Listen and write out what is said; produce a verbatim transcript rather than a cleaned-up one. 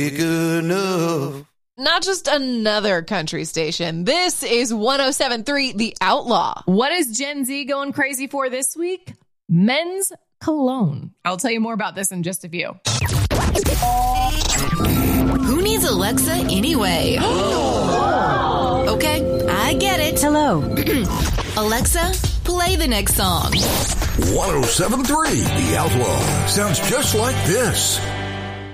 Big enough. Not just another country station. This is one oh seven point three The Outlaw. What is Gen Z going crazy for this week? Men's cologne. I'll tell you more about this in just a few. Who needs Alexa anyway? Okay, I get it. Hello. Alexa, play the next song. one oh seven point three The Outlaw sounds just like this.